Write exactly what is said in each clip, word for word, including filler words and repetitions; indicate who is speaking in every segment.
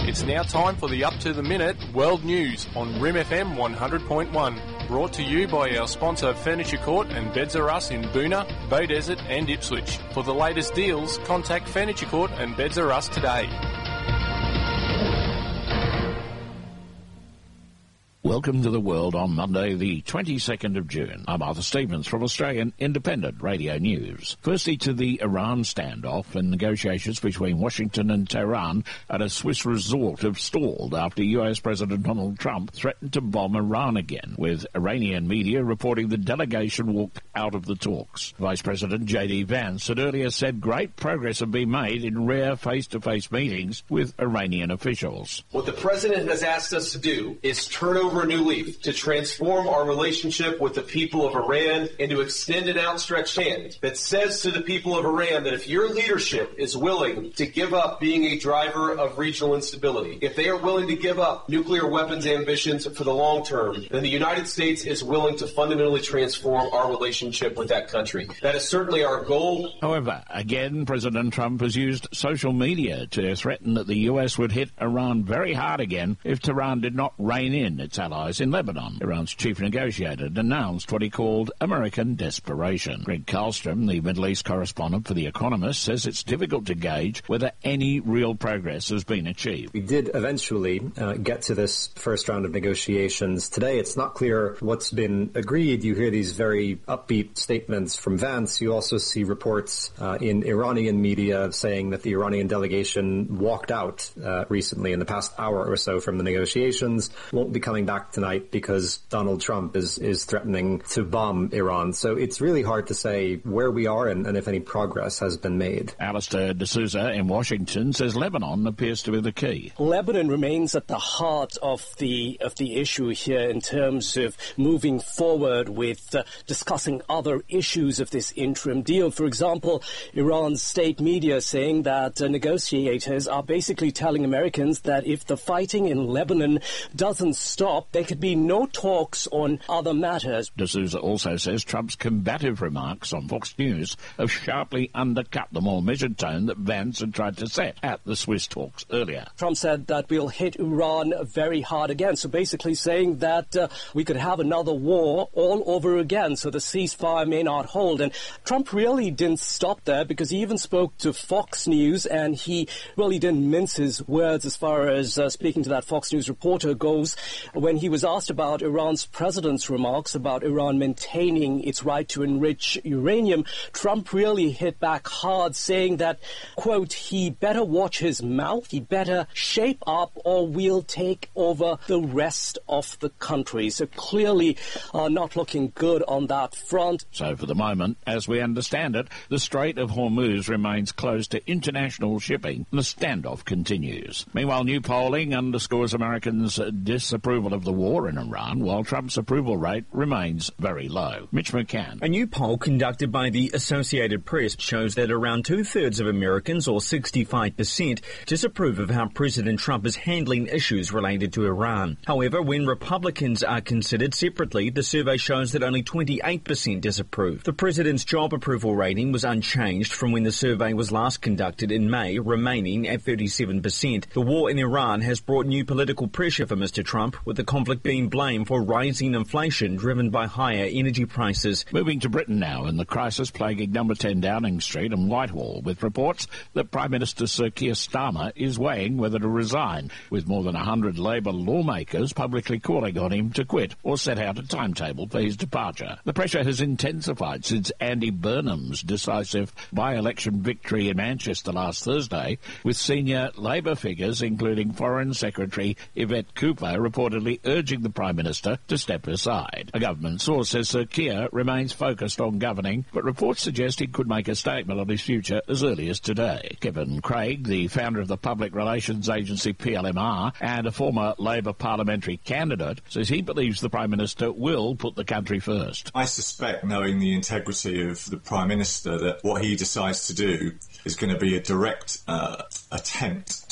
Speaker 1: It's now time for the Up to the Minute World News on R I M F M one hundred point one. Brought to you by our sponsor Furniture Court and Beds R Us in Boonah, Bay Desert and Ipswich. For the latest deals, contact Furniture Court and Beds R Us today.
Speaker 2: Welcome to the world on Monday, the twenty-second of June. I'm Arthur Stevens from Australian Independent Radio News. Firstly, to the Iran standoff, and negotiations between Washington and Tehran at a Swiss resort have stalled after U S President Donald Trump threatened to bomb Iran again, with Iranian media reporting the delegation walked out of the talks. Vice President J D Vance had earlier said great progress had been made in rare face-to-face meetings with Iranian officials.
Speaker 3: What the president has asked us to do is turn over a new leaf, to transform our relationship with the people of Iran and to extend an outstretched hand that says to the people of Iran that if your leadership is willing to give up being a driver of regional instability, if they are willing to give up nuclear weapons ambitions for the long term, then the United States is willing to fundamentally transform our relationship with that country. That is certainly our goal.
Speaker 2: However, again, President Trump has used social media to threaten that the U S would hit Iran very hard again if Tehran did not rein in its allies in Lebanon. Iran's chief negotiator denounced what he called American desperation. Greg Karlstrom, the Middle East correspondent for The Economist, says it's difficult to gauge whether any real progress has been achieved.
Speaker 4: We did eventually uh, get to this first round of negotiations. Today, it's not clear what's been agreed. You hear these very upbeat statements from Vance. You also see reports uh, in Iranian media saying that the Iranian delegation walked out uh, recently in the past hour or so from the negotiations, won't be coming back tonight because Donald Trump is, is threatening to bomb Iran. So it's really hard to say where we are and, and if any progress has been made.
Speaker 2: Alistair D'Souza in Washington says Lebanon appears to be the key.
Speaker 5: Lebanon remains at the heart of the of the issue here in terms of moving forward with uh, discussing other issues of this interim deal. For example, Iran's state media saying that uh, negotiators are basically telling Americans that if the fighting in Lebanon doesn't stop, there could be no talks on other matters.
Speaker 2: D'Souza also says Trump's combative remarks on Fox News have sharply undercut the more measured tone that Vance had tried to set at the Swiss talks earlier.
Speaker 5: Trump said that we'll hit Iran very hard again, so basically saying that uh, we could have another war all over again, so the ceasefire may not hold. And Trump really didn't stop there, because he even spoke to Fox News, and he really didn't mince his words as far as uh, speaking to that Fox News reporter goes. When he was asked about Iran's president's remarks about Iran maintaining its right to enrich uranium, Trump really hit back hard, saying that, quote, he better watch his mouth, he better shape up, or we'll take over the rest of the country. So clearly uh, not looking good on that front.
Speaker 2: So for the moment, as we understand it, the Strait of Hormuz remains closed to international shipping and the standoff continues. Meanwhile, new polling underscores Americans' disapproval of the war in Iran, while Trump's approval rate remains very low. Mitch McCann.
Speaker 6: A new poll conducted by the Associated Press shows that around two-thirds of Americans, or sixty-five percent, disapprove of how President Trump is handling issues related to Iran. However, when Republicans are considered separately, the survey shows that only twenty-eight percent disapprove. The president's job approval rating was unchanged from when the survey was last conducted in May, remaining at thirty-seven percent. The war in Iran has brought new political pressure for Mister Trump, with the conflict being blamed for rising inflation driven by higher energy prices.
Speaker 2: Moving to Britain now, and the crisis plaguing number ten Downing Street and Whitehall, with reports that Prime Minister Sir Keir Starmer is weighing whether to resign, with more than one hundred Labour lawmakers publicly calling on him to quit or set out a timetable for his departure. The pressure has intensified since Andy Burnham's decisive by-election victory in Manchester last Thursday, with senior Labour figures, including Foreign Secretary Yvette Cooper, reportedly urging the Prime Minister to step aside. A government source says Sir Keir remains focused on governing, but reports suggest he could make a statement on his future as early as today. Kevin Craig, the founder of the public relations agency P L M R and a former Labour parliamentary candidate, says he believes the Prime Minister will put the country first.
Speaker 7: I suspect, knowing the integrity of the Prime Minister, that what he decides to do is going to be a direct uh, attempt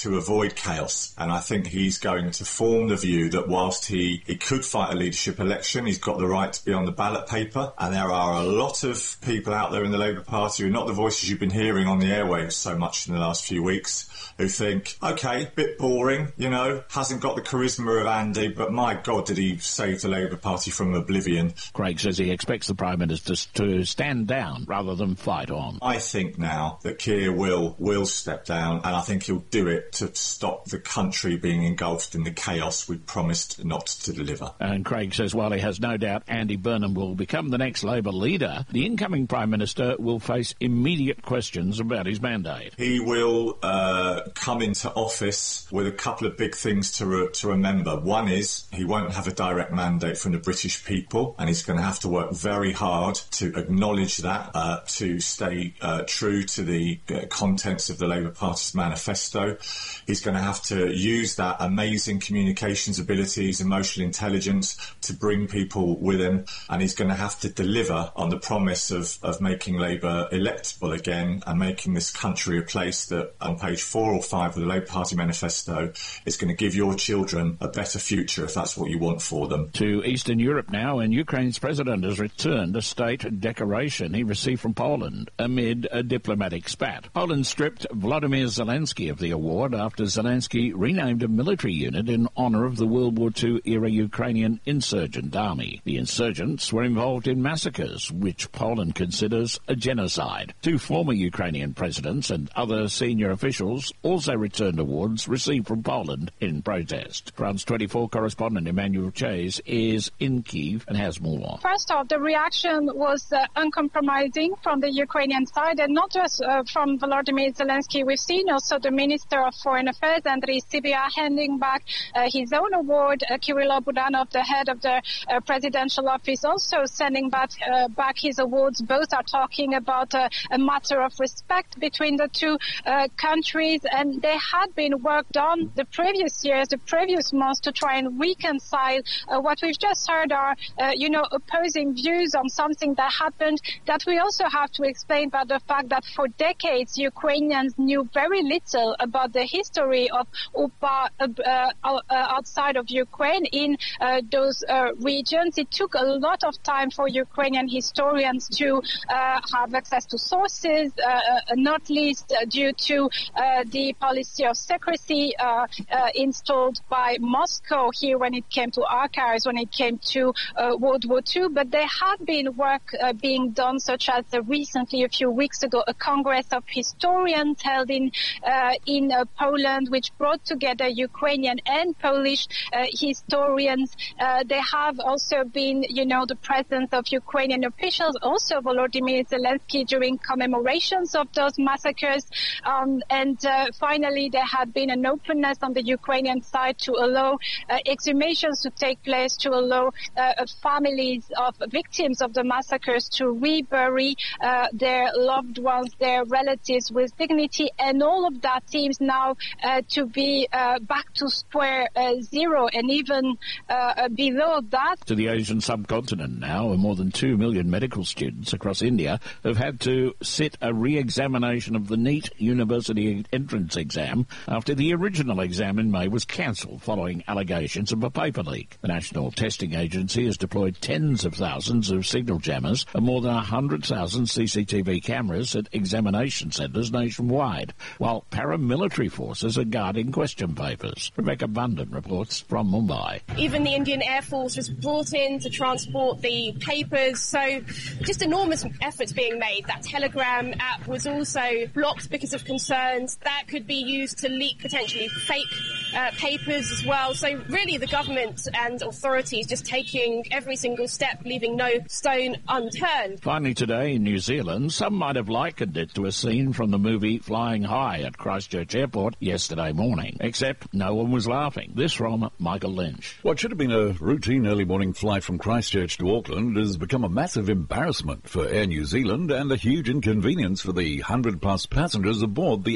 Speaker 7: to avoid chaos. And I think he's going to form the view that whilst he, he could fight a leadership election, he's got the right to be on the ballot paper. And there are a lot of people out there in the Labour Party who are not the voices you've been hearing on the airwaves so much in the last few weeks, who think, OK, bit boring, you know, hasn't got the charisma of Andy, but my God, did he save the Labour Party from oblivion.
Speaker 2: Craig says he expects the Prime Minister to stand down rather than fight on.
Speaker 7: I think now that Keir will will step down, and I think he'll do it to stop the country being engulfed in the chaos we promised not to deliver.
Speaker 2: And Craig says while he has no doubt Andy Burnham will become the next Labour leader, the incoming Prime Minister will face immediate questions about his mandate.
Speaker 7: He will uh, come into office with a couple of big things to, re- to remember. One is he won't have a direct mandate from the British people, and he's going to have to work very hard to acknowledge that, uh, to stay uh, true to the uh, contents of the Labour Party's manifesto. He's going to have to use that amazing communications abilities, emotional intelligence to bring people with him, and he's going to have to deliver on the promise of, of making Labour electable again and making this country a place that, on page four or five of the Labour Party manifesto, is going to give your children a better future if that's what you want for them.
Speaker 2: To Eastern Europe now, and Ukraine's president has returned a state decoration he received from Poland amid a diplomatic spat. Poland stripped Volodymyr Zelensky of the award after Zelensky renamed a military unit in honour of the World War Two era Ukrainian insurgent army. The insurgents were involved in massacres, which Poland considers a genocide. Two former Ukrainian presidents and other senior officials also returned awards received from Poland in protest. France twenty-four correspondent Emmanuel Chase is in Kyiv and has more.
Speaker 8: First off, the reaction was uh, uncompromising from the Ukrainian side, and not just uh, from Volodymyr Zelensky. We've seen also the Minister of Foreign Affairs, Andriy Sybiha, handing back uh, his own award. Uh, Kirill Budanov, the head of the uh, presidential office, also sending back, uh, back his awards. Both are talking about uh, a matter of respect between the two uh, countries, and there had been work done the previous years, the previous months, to try and reconcile uh, what we've just heard are, uh, you know, opposing views on something that happened, that we also have to explain about the fact that for decades Ukrainians knew very little about the history of U P A uh, uh, outside of Ukraine in uh, those uh, regions. It took a lot of time for Ukrainian historians to uh, have access to sources, uh, uh, not least uh, due to uh, the policy of secrecy uh, uh, installed by Moscow here when it came to archives, when it came to uh, World War Two. But there had been work uh, being done, such as uh, recently, a few weeks ago, a Congress of Historians held in uh, in uh, Poland, which brought together Ukrainian and Polish uh, historians. Uh, there have also been, you know, the presence of Ukrainian officials, also Volodymyr Zelensky, during commemorations of those massacres. Um, and uh, finally, there had been an openness on the Ukrainian side to allow uh, exhumations to take place, to allow uh, families of victims of the massacres to rebury uh, their loved ones, their relatives with dignity. And all of that seems now uh, to be uh, back to square uh, zero, and even uh, below that.
Speaker 2: To the Asian subcontinent now, and more than two million medical students across India have had to sit a re-examination of the NEET university entrance exam after the original exam in May was cancelled following allegations of a paper leak. The National Testing Agency has deployed tens of thousands of signal jammers and more than one hundred thousand C C T V cameras at examination centres nationwide, while paramilitary forces are guarding question papers. Rebecca Bundan reports from Mumbai.
Speaker 9: Even the Indian Air Force was brought in to transport the papers, so just enormous efforts being made. That Telegram app was also blocked because of concerns that could be used to leak potentially fake uh, papers as well. So really the government and authorities just taking every single step, leaving no stone unturned.
Speaker 2: Finally today in New Zealand, some might have likened it to a scene from the movie Flying High at Christchurch Airport yesterday morning, except no one was laughing. This from Michael Lynch.
Speaker 10: What should have been a routine early morning flight from Christchurch to Auckland has become a massive embarrassment for Air New Zealand and a huge inconvenience for the one hundred plus passengers aboard the A three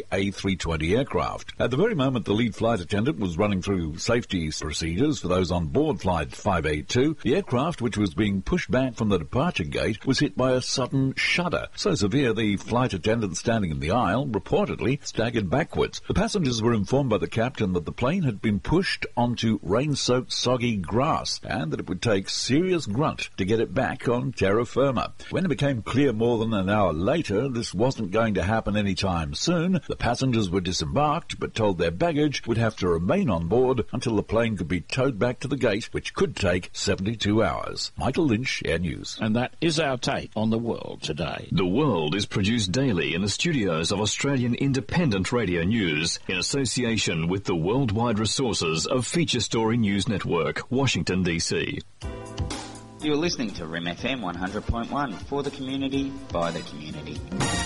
Speaker 10: three twenty aircraft. At the very moment the lead flight attendant was running through safety procedures for those on board Flight five eighty-two, the aircraft, which was being pushed back from the departure gate, was hit by a sudden shudder. So severe the flight attendant standing in the aisle reportedly staggered backwards. The passengers were informed by the captain that the plane had been pushed onto rain-soaked soggy grass and that it would take serious grunt to get it back on terra firma. When it became clear more than an hour later this wasn't going to happen anytime soon, the passengers were disembarked but told their baggage would have to remain on board until the plane could be towed back to the gate, which could take seventy-two hours. Michael Lynch, Air News.
Speaker 2: And that is our take on the world today.
Speaker 11: The World is produced daily in the studios of Australian Independent Radio News in association with the worldwide resources of Feature Story News Network, Washington, D C.
Speaker 12: You're listening to R I M F M one hundred point one for the community, by the community.